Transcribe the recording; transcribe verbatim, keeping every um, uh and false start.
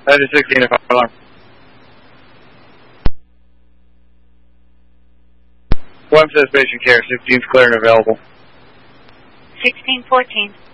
That is sixteen, if I'm alarm. One says patient care, sixteen's clear and available. sixteen fourteen.